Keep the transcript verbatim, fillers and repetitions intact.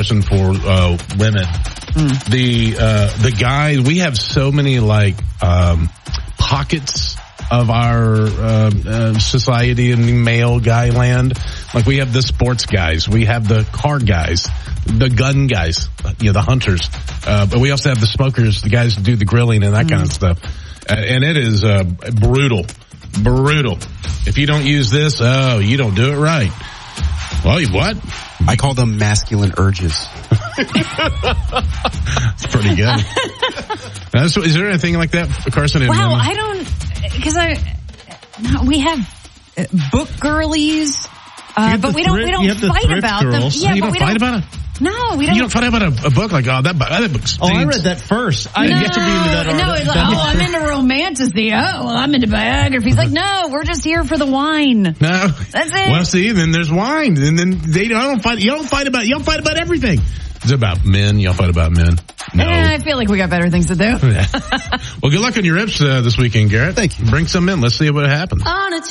person for uh, women. Mm. The uh, the guy, we have so many like um, pockets of our uh, uh, society in male guy land. Like we have the sports guys, we have the car guys, the gun guys, you know, the hunters. Uh, but we also have the smokers, the guys who do the grilling and that mm. kind of stuff. Uh, and it is uh, brutal, brutal. If you don't use this, oh, you don't do it right. Well, you what? I call them masculine urges. It's pretty good. Now, so is there anything like that, Carson? Well, women? I don't, because I, no, we have uh, book girlies, uh, but we don't, we don't fight about girls. them. Yeah, you but don't we fight don't, about it? No, we don't. You don't fight about a, a book like, oh, that, that book stinks. Oh, I read that first. I no, didn't get to be into that article. No, it's like, oh, I'm into romantasy. Oh, well, I'm into biographies. Like, no, we're just here for the wine. No. That's it. Well, see, then there's wine. And then they don't fight, you don't fight about, you don't fight about everything. It's about men. Y'all fight about men. No. Eh, I feel like we got better things to do. Well, good luck on your rips uh, this weekend, Garrett. Thank you. Bring some in. Let's see what happens. On a